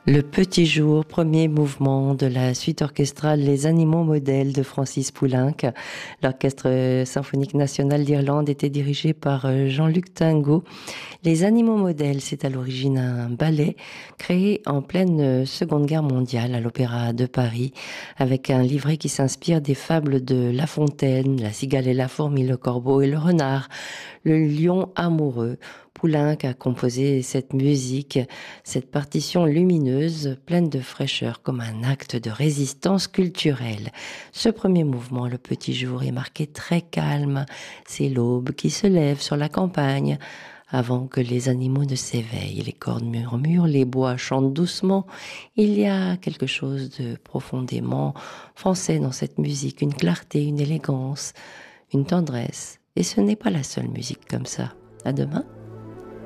Le petit jour, premier mouvement de la suite orchestrale Les Animaux modèles de Francis Poulenc. L'Orchestre symphonique national d'Irlande était dirigé par Jean-Luc Tingot. Les Animaux modèles, c'est à l'origine un ballet créé en pleine Seconde Guerre mondiale à l'Opéra de Paris, avec un livret qui s'inspire des fables de La Fontaine, la cigale et la fourmi, le corbeau et le renard, le lion amoureux. Poulenc a composé cette musique, cette partition lumineuse, pleine de fraîcheur, comme un acte de résistance culturelle. Ce premier mouvement, le petit jour, est marqué très calme. C'est l'aube qui se lève sur la campagne, avant que les animaux ne s'éveillent. Les cordes murmurent, les bois chantent doucement. Il y a quelque chose de profondément français dans cette musique, une clarté, une élégance, une tendresse. Et ce n'est pas la seule musique comme ça. À demain.